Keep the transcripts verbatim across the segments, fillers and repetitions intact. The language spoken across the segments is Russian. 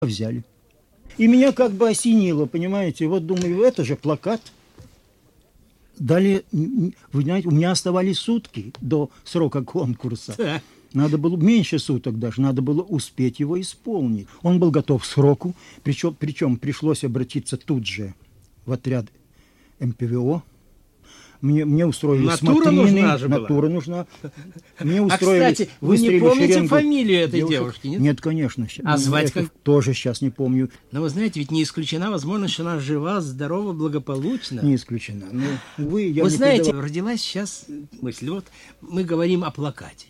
взяли. И меня как бы осенило, понимаете, вот думаю, это же плакат. Далее, вы знаете, у меня оставались сутки до срока конкурса. Да. Надо было, меньше суток даже, надо было успеть его исполнить. Он был готов к сроку, причем, причем пришлось обратиться тут же в отряд эм пэ вэ о. Мне, мне устроили натура смотрины, нужна же натура была. нужна. Мне устроили, а, кстати, вы не помните шеренгу фамилию этой девушек. девушки, нет? Нет, конечно. А звать как? Тоже сейчас не помню. Но вы знаете, ведь не исключена возможность, что она жива, здорова, благополучна. Не исключена. Но, увы, я вы не знаете, передавал... родилась сейчас мысль. Вот мы говорим о плакате.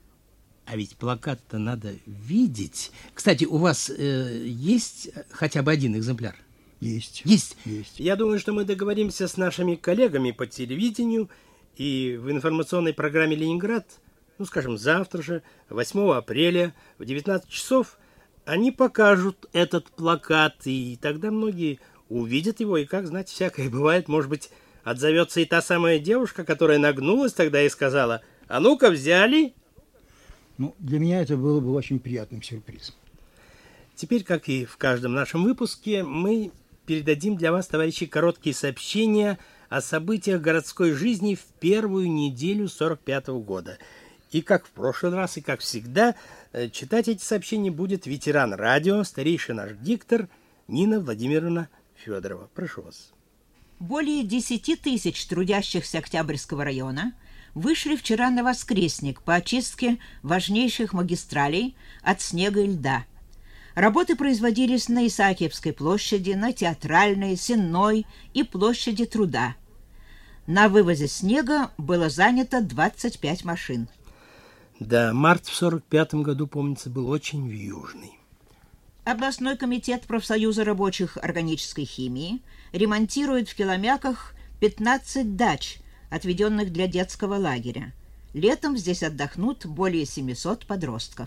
А ведь плакат-то надо видеть. Кстати, у вас э, есть хотя бы один экземпляр? Есть. Есть. Есть. Я думаю, что мы договоримся с нашими коллегами по телевидению и в информационной программе «Ленинград», ну, скажем, завтра же, восьмого апреля, в девятнадцать часов, они покажут этот плакат, и тогда многие увидят его, и, как знать, всякое бывает, может быть, отзовется и та самая девушка, которая нагнулась тогда и сказала: «А ну-ка, взяли!» Ну, для меня это было бы очень приятным сюрпризом. Теперь, как и в каждом нашем выпуске, мы передадим для вас, товарищи, короткие сообщения о событиях городской жизни в первую неделю сорок пятого года. И как в прошлый раз, и как всегда, читать эти сообщения будет ветеран радио, старейший наш диктор Нина Владимировна Федорова. Прошу вас. Более десяти тысяч трудящихся Октябрьского района вышли вчера на воскресник по очистке важнейших магистралей от снега и льда. Работы производились на Исаакиевской площади, на Театральной, Сенной и площади Труда. На вывозе снега было занято двадцать пять машин. Да, март в сорок пятом году, помнится, был очень вьюжный. Областной комитет профсоюза рабочих органической химии ремонтирует в Киломяках пятнадцать дач, отведенных для детского лагеря. Летом здесь отдохнут более семисот подростков.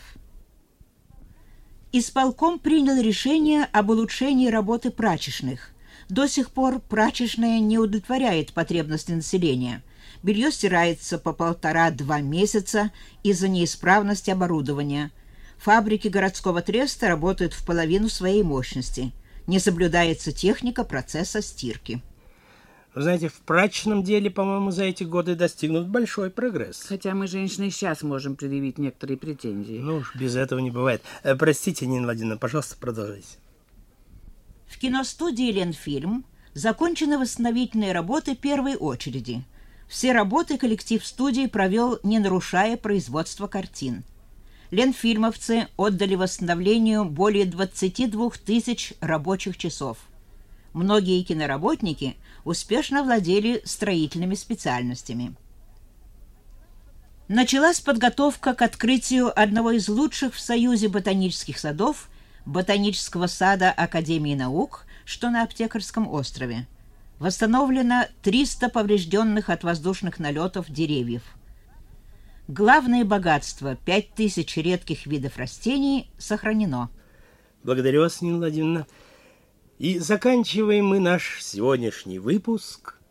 Исполком принял решение об улучшении работы прачечных. До сих пор прачечная не удовлетворяет потребности населения. Белье стирается по полтора-два месяца из-за неисправности оборудования. Фабрики городского треста работают в половину своей мощности. Не соблюдается техника процесса стирки. Вы знаете, в прачечном деле, по-моему, за эти годы достигнут большой прогресс. Хотя мы, женщины, сейчас можем предъявить некоторые претензии. Ну уж без этого не бывает. Э, простите, Нина Владимировна, пожалуйста, продолжайте. В киностудии «Ленфильм» закончены восстановительные работы первой очереди. Все работы коллектив студии провел, не нарушая производство картин. Ленфильмовцы отдали восстановлению более двадцати двух тысяч рабочих часов. Многие киноработники успешно владели строительными специальностями. Началась подготовка к открытию одного из лучших в Союзе ботанических садов, ботанического сада Академии наук, что на Аптекарском острове. Восстановлено триста поврежденных от воздушных налетов деревьев. Главное богатство – пять тысяч редких видов растений – сохранено. Благодарю вас, Нина Владимировна. И заканчиваем мы наш сегодняшний выпуск